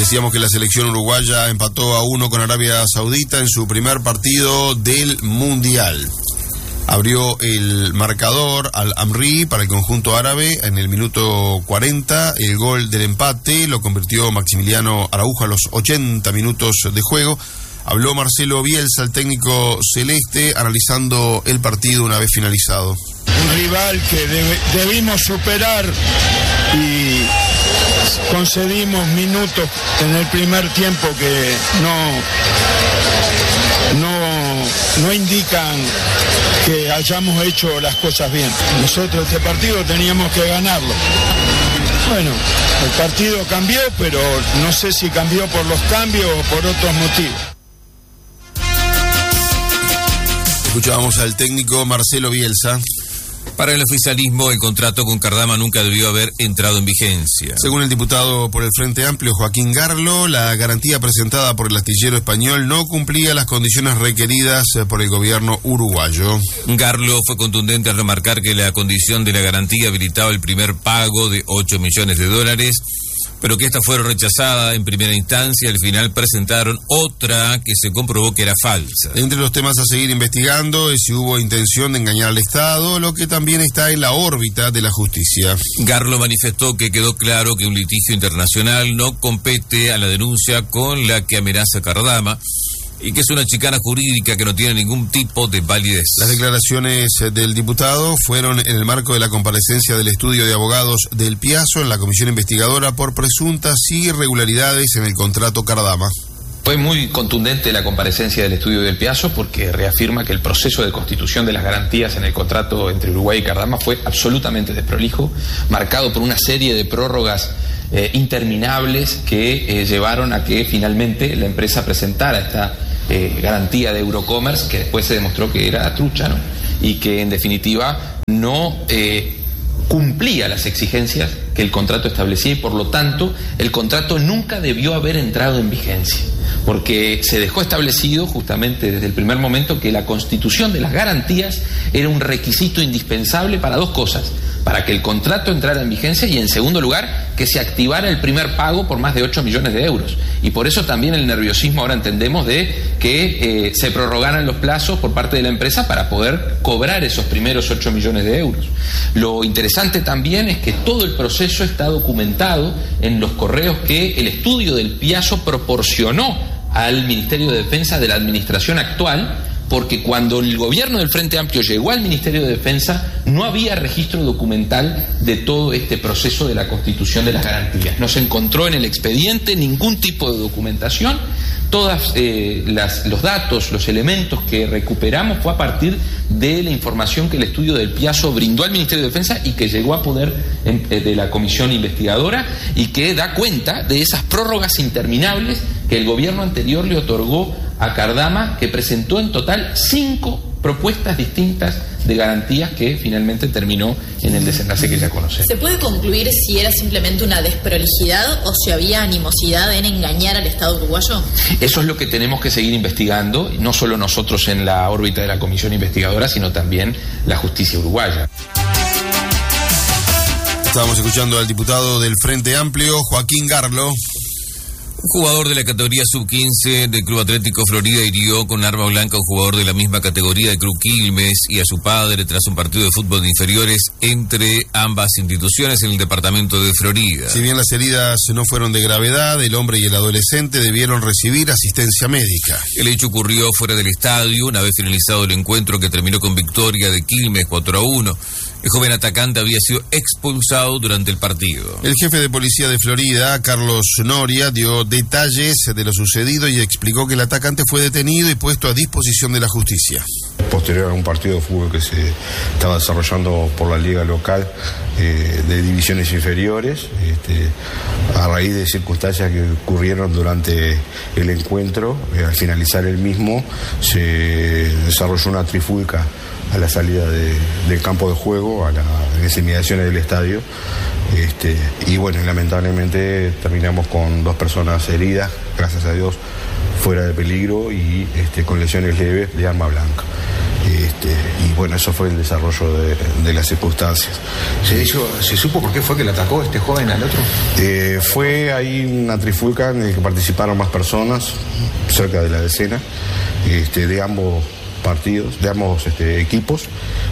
Decíamos que la selección uruguaya empató a 1 con Arabia Saudita en su primer partido del Mundial. Abrió el marcador Al-Amri para el conjunto árabe en el minuto 40. El gol del empate lo convirtió Maximiliano Araujo a los 80 minutos de juego. Habló Marcelo Bielsa, el técnico celeste, analizando el partido una vez finalizado. Un rival que debimos superar y concedimos minutos en el primer tiempo que no indican que hayamos hecho las cosas bien. Nosotros este partido teníamos que ganarlo. Bueno, el partido cambió, pero no sé si cambió por los cambios o por otros motivos. Escuchábamos al técnico Marcelo Bielsa. Para el oficialismo, el contrato con Cardama nunca debió haber entrado en vigencia. Según el diputado por el Frente Amplio, Joaquín Garlo, la garantía presentada por el astillero español no cumplía las condiciones requeridas por el gobierno uruguayo. Garlo fue contundente al remarcar que la condición de la garantía habilitaba el primer pago de $8 millones, pero que estas fueron rechazadas en primera instancia. Al final presentaron otra que se comprobó que era falsa. Entre los temas a seguir investigando es si hubo intención de engañar al Estado, lo que también está en la órbita de la justicia. Garlo manifestó que quedó claro que un litigio internacional no compete a la denuncia con la que amenaza a Cardama y que es una chicana jurídica que no tiene ningún tipo de validez. Las declaraciones del diputado fueron en el marco de la comparecencia del estudio de abogados del Piazzo en la comisión investigadora por presuntas irregularidades en el contrato Cardama. Fue muy contundente la comparecencia del estudio del Piazzo porque reafirma que el proceso de constitución de las garantías en el contrato entre Uruguay y Cardama fue absolutamente desprolijo, marcado por una serie de prórrogas interminables que llevaron a que finalmente la empresa presentara esta garantía de Eurocommerce, que después se demostró que era trucha, ¿no? Y que en definitiva no cumplía las exigencias que el contrato establecía y por lo tanto el contrato nunca debió haber entrado en vigencia, porque se dejó establecido justamente desde el primer momento que la constitución de las garantías era un requisito indispensable para dos cosas: para que el contrato entrara en vigencia y, en segundo lugar, que se activara el primer pago por más de 8 millones de euros. Y por eso también el nerviosismo, ahora entendemos, de que se prorrogaran los plazos por parte de la empresa para poder cobrar esos primeros 8 millones de euros. Lo interesante también es que todo el proceso está documentado en los correos que el estudio del Piazzo proporcionó al Ministerio de Defensa de la administración actual, porque cuando el gobierno del Frente Amplio llegó al Ministerio de Defensa no había registro documental de todo este proceso de la constitución de las garantías. No se encontró en el expediente ningún tipo de documentación. Todos los datos, los elementos que recuperamos fue a partir de la información que el estudio del Piazzo brindó al Ministerio de Defensa y que llegó a poder de la comisión investigadora, y que da cuenta de esas prórrogas interminables que el gobierno anterior le otorgó a Cardama, que presentó en total 5 propuestas distintas de garantías que finalmente terminó en el desenlace que ya conocemos. ¿Se puede concluir si era simplemente una desprolijidad o si había animosidad en engañar al Estado uruguayo? Eso es lo que tenemos que seguir investigando, no solo nosotros en la órbita de la comisión investigadora, sino también la justicia uruguaya. Estábamos escuchando al diputado del Frente Amplio, Joaquín Garlo. Un jugador de la categoría sub-15 del Club Atlético Florida hirió con arma blanca a un jugador de la misma categoría del Club Quilmes y a su padre tras un partido de fútbol de inferiores entre ambas instituciones en el departamento de Florida. Si bien las heridas no fueron de gravedad, el hombre y el adolescente debieron recibir asistencia médica. El hecho ocurrió fuera del estadio, una vez finalizado el encuentro que terminó con victoria de Quilmes 4-1. El joven atacante había sido expulsado durante el partido. El jefe de policía de Florida, Carlos Noria, dio detalles de lo sucedido y explicó que el atacante fue detenido y puesto a disposición de la justicia. Posterior a un partido de fútbol que se estaba desarrollando por la liga local de divisiones inferiores, a raíz de circunstancias que ocurrieron durante el encuentro, al finalizar el mismo se desarrolló una trifulca a la salida del campo de juego, en las inmediaciones del estadio, y bueno, lamentablemente terminamos con 2 personas heridas, gracias a Dios fuera de peligro y con lesiones leves de arma blanca. Y bueno, eso fue el desarrollo de las circunstancias. ¿Se supo por qué fue que le atacó este joven al otro? Fue ahí una trifulca en la que participaron más personas, cerca de la decena, de ambos partidos, de ambos equipos,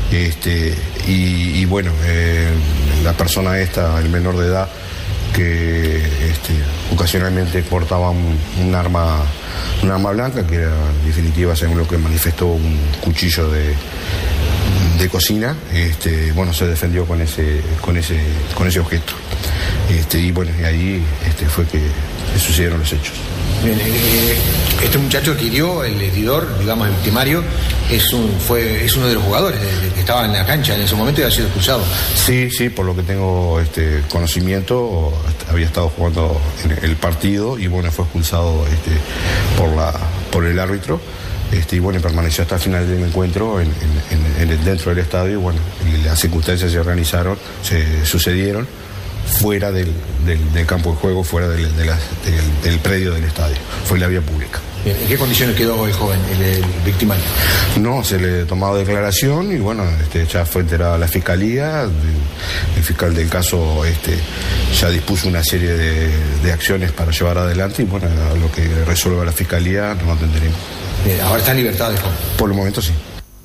y bueno, la persona esta, el menor de edad, que ocasionalmente portaba un arma blanca, que era en definitiva, según lo que manifestó, un cuchillo de cocina. Bueno, se defendió con ese objeto, y bueno, y ahí fue que sucedieron los hechos. Bien, este muchacho que hirió, el heridor, digamos el victimario, es uno de los jugadores que estaba en la cancha en ese momento y ha sido expulsado. Sí, por lo que tengo conocimiento, había estado jugando en el partido y bueno, fue expulsado por el árbitro, y bueno, permaneció hasta el final del encuentro dentro del estadio. Y bueno, las circunstancias se sucedieron fuera del campo de juego, fuera del predio del estadio. Fue en la vía pública. Bien, ¿en qué condiciones quedó el joven, el victimario? No, se le tomó declaración y bueno, ya fue enterada la fiscalía. El fiscal del caso ya dispuso una serie de acciones para llevar adelante y bueno, lo que resuelva la fiscalía nos atenderemos. Bien, ahora está en libertad el joven. Por el momento sí.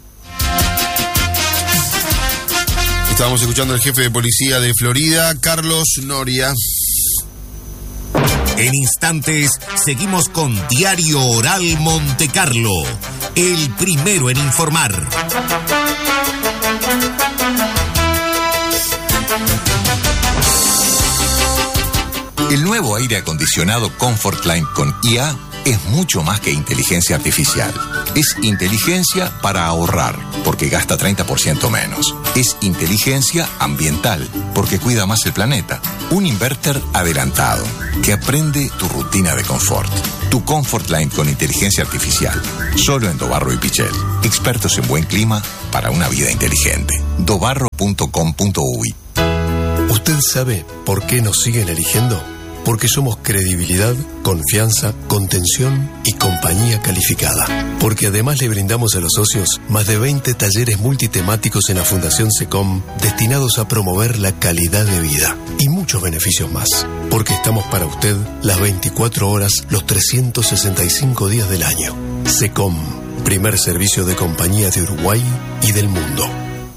Estábamos escuchando al jefe de policía de Florida, Carlos Noria. En instantes, seguimos con Diario Oral Monte Carlo, el primero en informar. El nuevo aire acondicionado Comfortline con IA es mucho más que inteligencia artificial. Es inteligencia para ahorrar, porque gasta 30% menos. Es inteligencia ambiental, porque cuida más el planeta. Un inverter adelantado, que aprende tu rutina de confort. Tu Comfortline con inteligencia artificial. Solo en Dobarro y Pichel. Expertos en buen clima para una vida inteligente. dobarro.com.uy. ¿Usted sabe por qué nos siguen eligiendo? Porque somos credibilidad, confianza, contención y compañía calificada. Porque además le brindamos a los socios más de 20 talleres multitemáticos en la Fundación SECOM destinados a promover la calidad de vida y muchos beneficios más. Porque estamos para usted las 24 horas, los 365 días del año. SECOM, primer servicio de compañía de Uruguay y del mundo.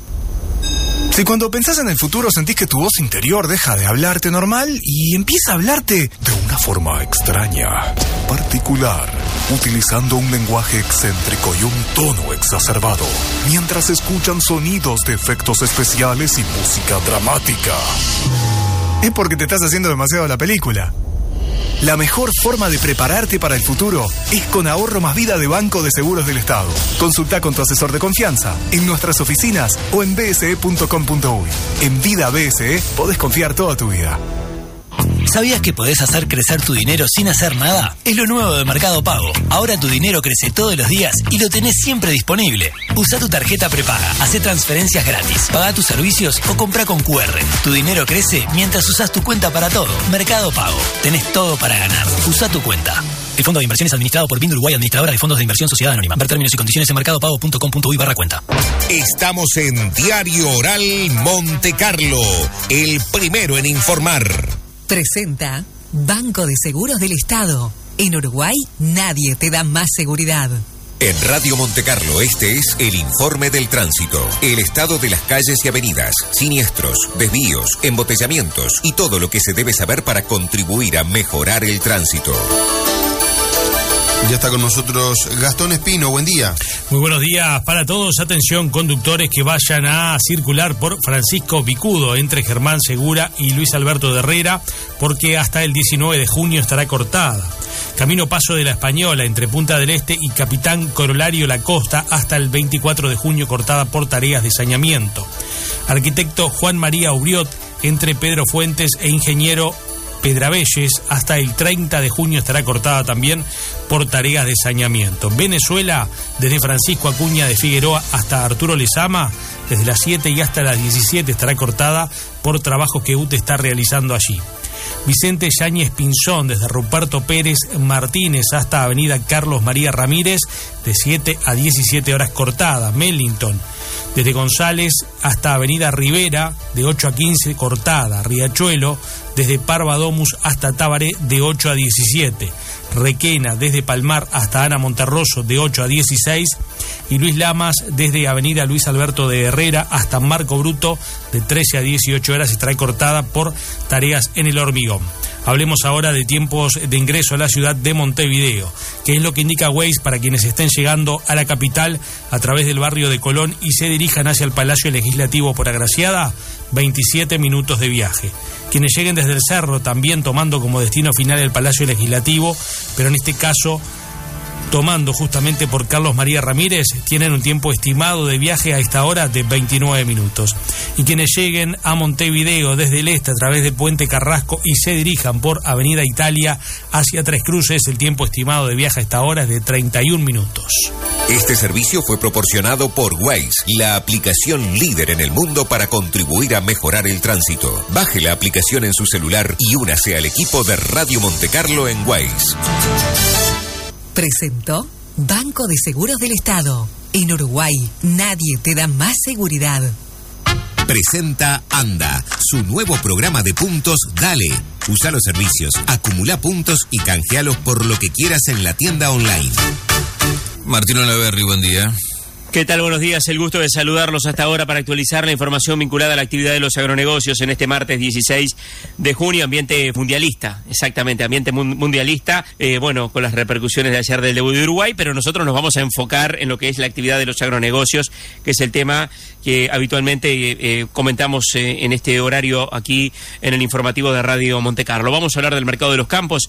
Si cuando pensás en el futuro sentís que tu voz interior deja de hablarte normal y empieza a hablarte de una forma extraña, particular, utilizando un lenguaje excéntrico y un tono exacerbado, mientras escuchan sonidos de efectos especiales y música dramática, es porque te estás haciendo demasiado la película. La mejor forma de prepararte para el futuro es con Ahorro Más Vida de Banco de Seguros del Estado. Consulta con tu asesor de confianza en nuestras oficinas o en bse.com.uy. En Vida BSE podés confiar toda tu vida. ¿Sabías que podés hacer crecer tu dinero sin hacer nada? Es lo nuevo de Mercado Pago. Ahora tu dinero crece todos los días y lo tenés siempre disponible. Usa tu tarjeta prepaga, hacé transferencias gratis, paga tus servicios o compra con QR. Tu dinero crece mientras usas tu cuenta para todo. Mercado Pago. Tenés todo para ganar. Usa tu cuenta. El Fondo de Inversiones administrado por BIND Uruguay, administradora de fondos de inversión Sociedad Anónima. Ver términos y condiciones en mercadopago.com.uy/cuenta. Estamos en Diario Oral Monte Carlo, el primero en informar. Presenta Banco de Seguros del Estado. En Uruguay nadie te da más seguridad. En Radio Monte Carlo, este es el informe del tránsito. El estado de las calles y avenidas, siniestros, desvíos, embotellamientos y todo lo que se debe saber para contribuir a mejorar el tránsito. Ya está con nosotros Gastón Espino, buen día. Muy buenos días para todos. Atención, conductores que vayan a circular por Francisco Vicudo entre Germán Segura y Luis Alberto de Herrera, porque hasta el 19 de junio estará cortada. Camino Paso de la Española entre Punta del Este y Capitán Corolario La Costa hasta el 24 de junio cortada por tareas de saneamiento. Arquitecto Juan María Ubriot entre Pedro Fuentes e Ingeniero Pedravelles hasta el 30 de junio estará cortada también por tareas de saneamiento. Venezuela, desde Francisco Acuña de Figueroa hasta Arturo Lezama, desde las 7 y hasta las 17 estará cortada por trabajos que UTE está realizando allí. Vicente Yáñez Pinzón, desde Ruperto Pérez Martínez hasta Avenida Carlos María Ramírez, de 7 a 17 horas cortada. Mellington, desde González hasta Avenida Rivera, de 8 a 15 cortada. Riachuelo, desde Parvadomus hasta Tabaré, de 8 a 17. Requena, desde Palmar hasta Ana Monterroso, de 8 a 16. Y Luis Lamas, desde Avenida Luis Alberto de Herrera hasta Marco Bruto, de 13 a 18 horas, estará cortada por tareas en el hormigón. Hablemos ahora de tiempos de ingreso a la ciudad de Montevideo, que es lo que indica Waze para quienes estén llegando a la capital a través del barrio de Colón y se dirijan hacia el Palacio Legislativo por Agraciada, 27 minutos de viaje. Quienes lleguen desde el Cerro, también tomando como destino final el Palacio Legislativo, pero en este caso tomando justamente por Carlos María Ramírez, tienen un tiempo estimado de viaje a esta hora de 29 minutos. Y quienes lleguen a Montevideo desde el este a través de Puente Carrasco y se dirijan por Avenida Italia hacia Tres Cruces, el tiempo estimado de viaje a esta hora es de 31 minutos. Este servicio fue proporcionado por Waze, la aplicación líder en el mundo para contribuir a mejorar el tránsito. Baje la aplicación en su celular y únase al equipo de Radio Montecarlo en Waze. Presentó Banco de Seguros del Estado. En Uruguay, nadie te da más seguridad. Presenta ANDA, su nuevo programa de puntos Dale. Usa los servicios, acumula puntos y canjealos por lo que quieras en la tienda online. Martín Olaverri, buen día. ¿Qué tal? Buenos días. El gusto de saludarlos hasta ahora para actualizar la información vinculada a la actividad de los agronegocios en este martes 16 de junio, ambiente mundialista, exactamente, ambiente mundialista, con las repercusiones de ayer del debut de Uruguay, pero nosotros nos vamos a enfocar en lo que es la actividad de los agronegocios, que es el tema que habitualmente comentamos en este horario aquí en el informativo de Radio Montecarlo. Vamos a hablar del mercado de los campos,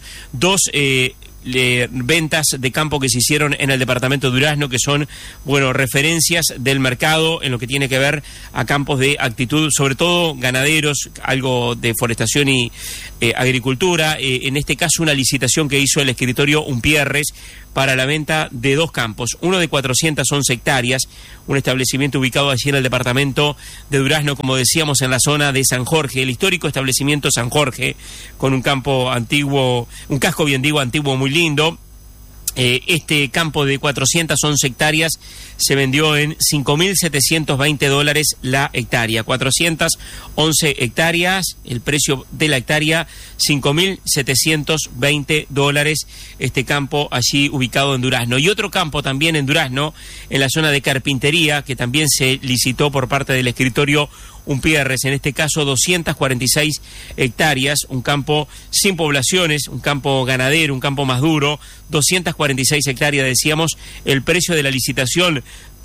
ventas de campo que se hicieron en el departamento de Durazno, que son, referencias del mercado en lo que tiene que ver a campos de actitud, sobre todo ganaderos, algo de forestación y agricultura. En este caso, una licitación que hizo el escritorio Umpierres para la venta de 2 campos, uno de 411 hectáreas, un establecimiento ubicado allí en el departamento de Durazno, como decíamos, en la zona de San Jorge, el histórico establecimiento San Jorge, con un campo antiguo, un casco bien digo antiguo muy lindo. Este campo de 411 hectáreas se vendió en $5.720 la hectárea. 411 hectáreas, el precio de la hectárea, $5.720, este campo allí ubicado en Durazno. Y otro campo también en Durazno, en la zona de Carpintería, que también se licitó por parte del escritorio Umpierres, en este caso 246 hectáreas, un campo sin poblaciones, un campo ganadero, un campo más duro, 246 hectáreas, decíamos, el precio de la licitación,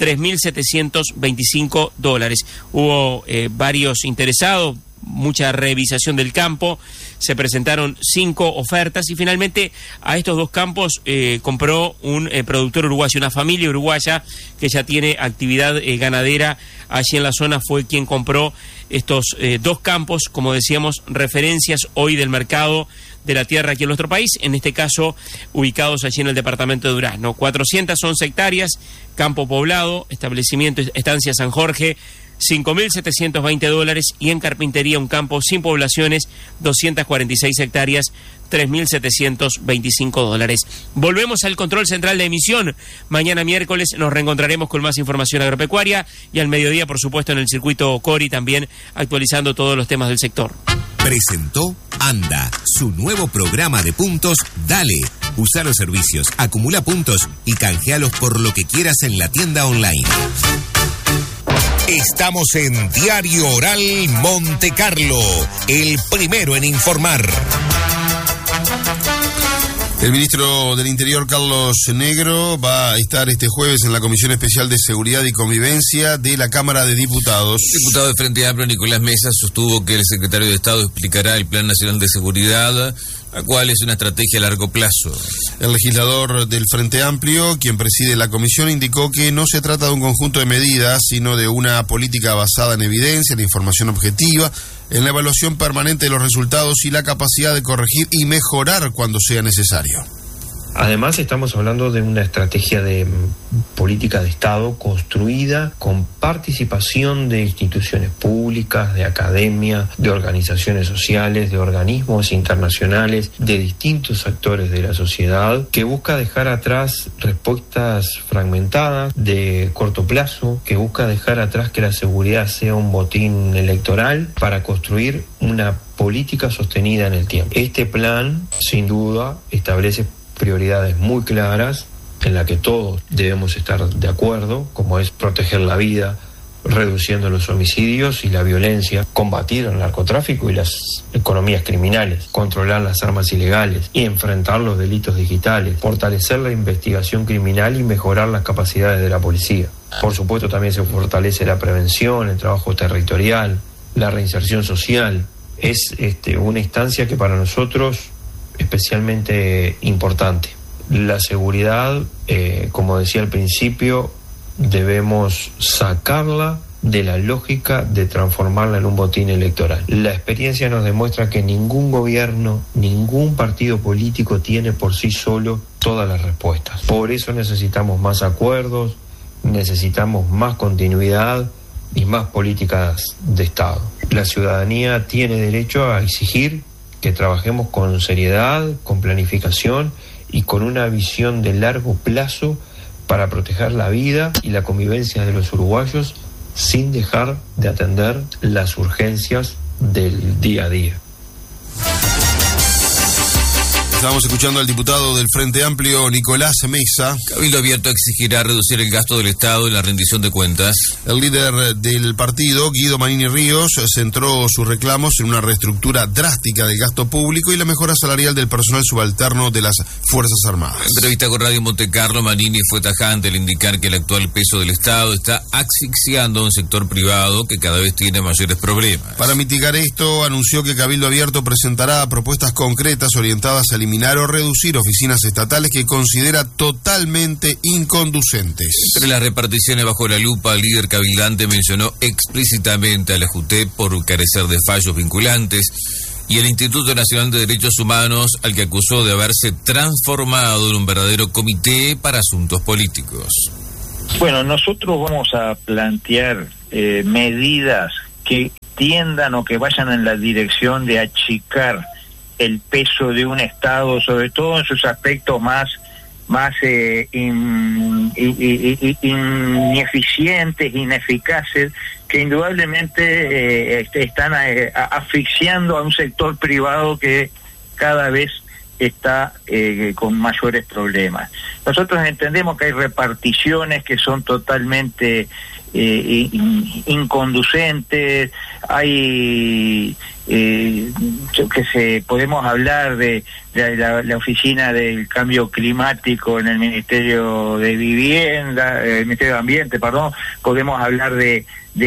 $3.725. Hubo varios interesados, mucha revisación del campo, se presentaron 5 ofertas y finalmente a estos 2 campos compró un productor uruguayo, una familia uruguaya que ya tiene actividad ganadera allí en la zona, fue quien compró estos 2 campos, como decíamos, referencias hoy del mercado de la tierra aquí en nuestro país, en este caso ubicados allí en el departamento de Durazno. 411 hectáreas, campo poblado, establecimiento Estancia San Jorge, $5.720, y en Carpintería un campo sin poblaciones, 246 hectáreas, $3.725. Volvemos al control central de emisión. Mañana miércoles nos reencontraremos con más información agropecuaria y al mediodía, por supuesto, en el circuito Cori, también actualizando todos los temas del sector. Presentó ANDA, su nuevo programa de puntos Dale. Usa los servicios, acumula puntos y canjealos por lo que quieras en la tienda online. Estamos en Diario Oral Montecarlo, el primero en informar. El ministro del Interior, Carlos Negro, va a estar este jueves en la Comisión Especial de Seguridad y Convivencia de la Cámara de Diputados. El diputado de Frente Amplio, Nicolás Mesa, sostuvo que el secretario de Estado explicará el Plan Nacional de Seguridad, la cual es una estrategia a largo plazo. El legislador del Frente Amplio, quien preside la comisión, indicó que no se trata de un conjunto de medidas, sino de una política basada en evidencia, en información objetiva, en la evaluación permanente de los resultados y la capacidad de corregir y mejorar cuando sea necesario. Además, estamos hablando de una estrategia de política de Estado construida con participación de instituciones públicas, de academia, de organizaciones sociales, de organismos internacionales, de distintos actores de la sociedad, que busca dejar atrás respuestas fragmentadas de corto plazo, que busca dejar atrás que la seguridad sea un botín electoral para construir una política sostenida en el tiempo. Este plan, sin duda, establece prioridades muy claras en las que todos debemos estar de acuerdo, como es proteger la vida, reduciendo los homicidios y la violencia, combatir el narcotráfico y las economías criminales, controlar las armas ilegales y enfrentar los delitos digitales, fortalecer la investigación criminal y mejorar las capacidades de la policía. Por supuesto, también se fortalece la prevención, el trabajo territorial, la reinserción social. Es una instancia que para nosotros especialmente importante. La seguridad, como decía al principio, debemos sacarla de la lógica de transformarla en un botín electoral. La experiencia nos demuestra que ningún gobierno, ningún partido político tiene por sí solo todas las respuestas. Por eso necesitamos más acuerdos, necesitamos más continuidad y más políticas de Estado. La ciudadanía tiene derecho a exigir que trabajemos con seriedad, con planificación y con una visión de largo plazo para proteger la vida y la convivencia de los uruguayos sin dejar de atender las urgencias del día a día. Estamos escuchando al diputado del Frente Amplio, Nicolás Mesa. Cabildo Abierto exigirá reducir el gasto del Estado en la rendición de cuentas. El líder del partido, Guido Manini Ríos, centró sus reclamos en una reestructura drástica del gasto público y la mejora salarial del personal subalterno de las Fuerzas Armadas. En entrevista con Radio Montecarlo, Manini fue tajante al indicar que el actual peso del Estado está asfixiando a un sector privado que cada vez tiene mayores problemas. Para mitigar esto, anunció que Cabildo Abierto presentará propuestas concretas orientadas a eliminar o reducir oficinas estatales que considera totalmente inconducentes. Entre las reparticiones bajo la lupa, el líder cabildante mencionó explícitamente a la JUTEP por carecer de fallos vinculantes y el Instituto Nacional de Derechos Humanos, al que acusó de haberse transformado en un verdadero comité para asuntos políticos. Bueno, nosotros vamos a plantear medidas que tiendan o que vayan en la dirección de achicar el peso de un Estado, sobre todo en sus aspectos más ineficientes, ineficaces, que indudablemente están asfixiando a un sector privado que cada vez está con mayores problemas. Nosotros entendemos que hay reparticiones que son totalmente inconducentes, hay podemos hablar de la oficina del cambio climático en el Ministerio de Vivienda, el Ministerio de Ambiente, perdón, podemos hablar de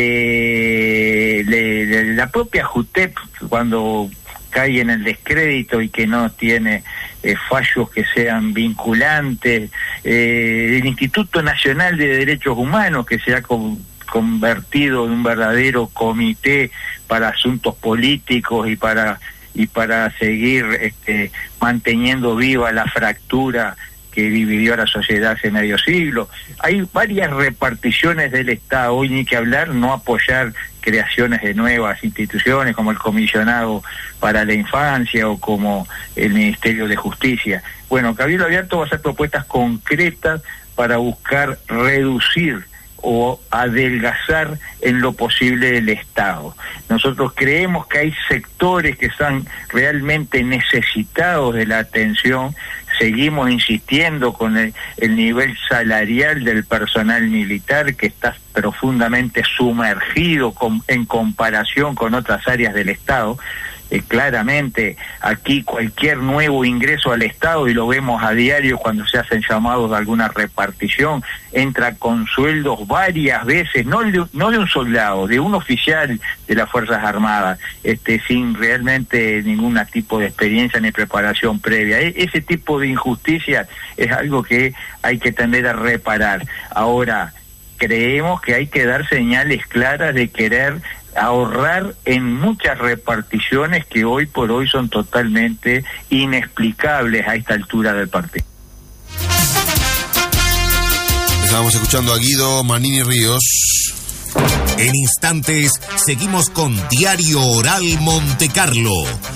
la propia JUTEP cuando cae en el descrédito y que no tiene fallos que sean vinculantes, el Instituto Nacional de Derechos Humanos que se ha convertido en un verdadero comité para asuntos políticos y para seguir manteniendo viva la fractura que dividió a la sociedad hace medio siglo. Hay varias reparticiones del Estado, hoy ni que hablar, no apoyar creaciones de nuevas instituciones como el Comisionado para la Infancia o como el Ministerio de Justicia. Bueno, Cabildo Abierto va a hacer propuestas concretas para buscar reducir o adelgazar en lo posible el Estado. Nosotros creemos que hay sectores que están realmente necesitados de la atención. Seguimos insistiendo con el nivel salarial del personal militar que está profundamente sumergido en comparación con otras áreas del Estado. Claramente aquí cualquier nuevo ingreso al Estado, y lo vemos a diario cuando se hacen llamados de alguna repartición, entra con sueldos varias veces, no de un soldado, de un oficial de las Fuerzas Armadas, sin realmente ningún tipo de experiencia ni preparación previa. Ese tipo de injusticia es algo que hay que tender a reparar. Ahora, creemos que hay que dar señales claras de querer ahorrar en muchas reparticiones que hoy por hoy son totalmente inexplicables a esta altura del partido. Estábamos escuchando a Guido Manini Ríos. En instantes seguimos con Diario Oral Montecarlo,